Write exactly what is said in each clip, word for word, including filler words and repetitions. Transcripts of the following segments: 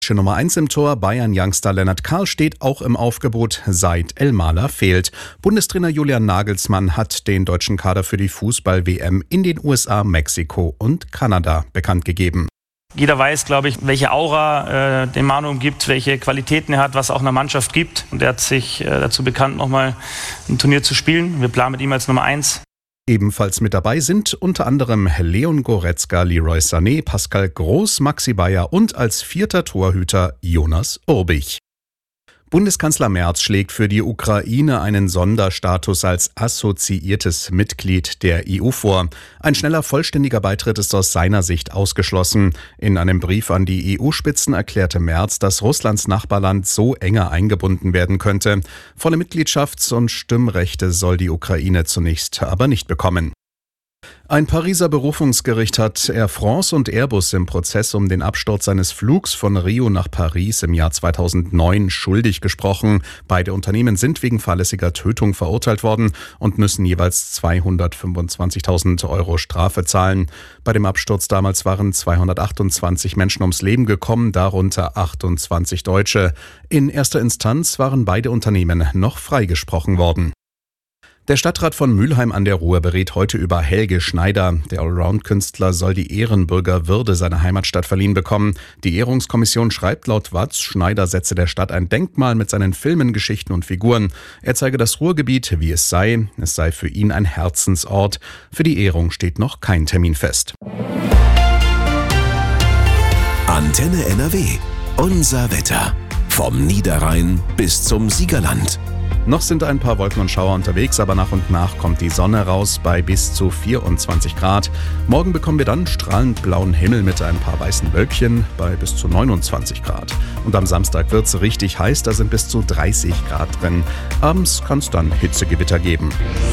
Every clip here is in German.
Nummer eins im Tor, Bayern-Youngster Lennart Karl steht auch im Aufgebot, seit Elmaler fehlt. Bundestrainer Julian Nagelsmann hat den deutschen Kader für die Fußball-W M in den U S A, Mexiko und Kanada bekannt gegeben. Jeder weiß, glaube ich, welche Aura äh, dem Manu umgibt, welche Qualitäten er hat, was auch einer Mannschaft gibt. Und er hat sich äh, dazu bekannt, nochmal ein Turnier zu spielen. Wir planen mit ihm als Nummer eins. Ebenfalls mit dabei sind unter anderem Leon Goretzka, Leroy Sané, Pascal Groß, Maxi Bayer und als vierter Torhüter Jonas Urbich. Bundeskanzler Merz schlägt für die Ukraine einen Sonderstatus als assoziiertes Mitglied der E U vor. Ein schneller vollständiger Beitritt ist aus seiner Sicht ausgeschlossen. In einem Brief an die E U-Spitzen erklärte Merz, dass Russlands Nachbarland so enger eingebunden werden könnte. Volle Mitgliedschafts- und Stimmrechte soll die Ukraine zunächst aber nicht bekommen. Ein Pariser Berufungsgericht hat Air France und Airbus im Prozess um den Absturz seines Flugs von Rio nach Paris im Jahr zweitausendneun schuldig gesprochen. Beide Unternehmen sind wegen fahrlässiger Tötung verurteilt worden und müssen jeweils zweihundertfünfundzwanzigtausend Euro Strafe zahlen. Bei dem Absturz damals waren zweihundertachtundzwanzig Menschen ums Leben gekommen, darunter achtundzwanzig Deutsche. In erster Instanz waren beide Unternehmen noch freigesprochen worden. Der Stadtrat von Mülheim an der Ruhr berät heute über Helge Schneider. Der Allround-Künstler soll die Ehrenbürgerwürde seiner Heimatstadt verliehen bekommen. Die Ehrungskommission schreibt laut Watz, Schneider setze der Stadt ein Denkmal mit seinen Filmen, Geschichten und Figuren. Er zeige das Ruhrgebiet, wie es sei. Es sei für ihn ein Herzensort. Für die Ehrung steht noch kein Termin fest. Antenne N R W. Unser Wetter. Vom Niederrhein bis zum Siegerland. Noch sind ein paar Wolken und Schauer unterwegs, aber nach und nach kommt die Sonne raus bei bis zu vierundzwanzig Grad. Morgen bekommen wir dann strahlend blauen Himmel mit ein paar weißen Wölkchen bei bis zu neunundzwanzig Grad. Und am Samstag wird's richtig heiß, da sind bis zu dreißig Grad drin. Abends kann es dann Hitzegewitter geben.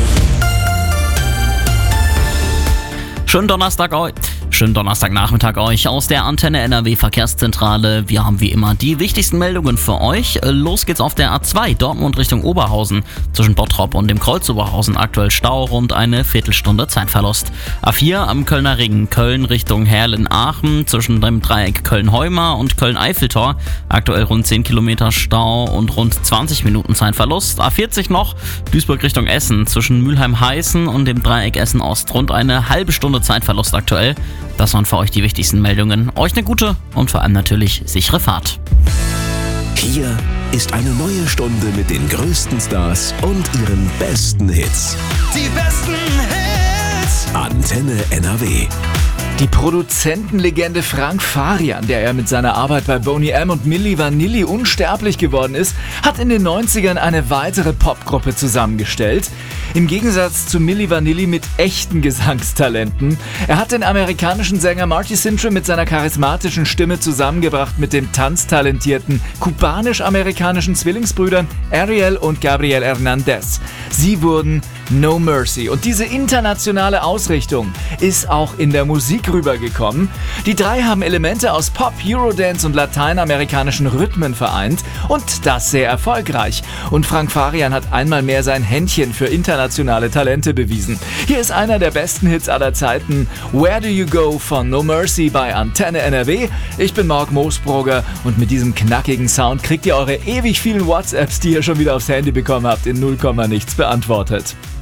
Schönen Donnerstag euch. Schönen Donnerstagnachmittag euch aus der Antenne N R W Verkehrszentrale. Wir haben wie immer die wichtigsten Meldungen für euch. Los geht's auf der A zwei Dortmund Richtung Oberhausen. Zwischen Bottrop und dem Kreuz Oberhausen aktuell Stau, rund eine Viertelstunde Zeitverlust. A vier am Kölner Ring, Köln Richtung Herrlen-Aachen. Zwischen dem Dreieck Köln-Heuma und Köln-Eiffeltor aktuell rund zehn Kilometer Stau und rund zwanzig Minuten Zeitverlust. A vierzig noch, Duisburg Richtung Essen. Zwischen Mülheim-Heißen und dem Dreieck Essen-Ost rund eine halbe Stunde Zeitverlust aktuell. Das waren für euch die wichtigsten Meldungen. Euch eine gute und vor allem natürlich sichere Fahrt. Hier ist eine neue Stunde mit den größten Stars und ihren besten Hits. Die besten Hits. Antenne N R W. Die Produzentenlegende Frank Farian, der ja mit seiner Arbeit bei Boney M und Milli Vanilli unsterblich geworden ist, hat in den neunzigern eine weitere Popgruppe zusammengestellt. Im Gegensatz zu Milli Vanilli mit echten Gesangstalenten. Er hat den amerikanischen Sänger Marty Sintrom mit seiner charismatischen Stimme zusammengebracht mit den tanztalentierten kubanisch-amerikanischen Zwillingsbrüdern Ariel und Gabriel Hernandez. Sie wurden No Mercy. Und diese internationale Ausrichtung ist auch in der Musik rübergekommen. Die drei haben Elemente aus Pop, Eurodance und lateinamerikanischen Rhythmen vereint und das sehr erfolgreich. Und Frank Farian hat einmal mehr sein Händchen für internationale Talente bewiesen. Hier ist einer der besten Hits aller Zeiten, Where Do You Go von No Mercy bei Antenne N R W. Ich bin Marc Moosbrugger und mit diesem knackigen Sound kriegt ihr eure ewig vielen WhatsApps, die ihr schon wieder aufs Handy bekommen habt, in null Komma nichts beantwortet.